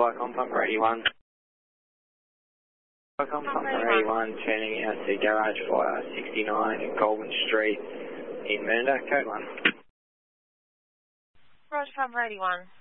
Vicom Pumper 81. Vicom Pumper 81 turning out to Garage Fire 69 Goulburn Street in Mernda, code 1. Roger, Pumper 81.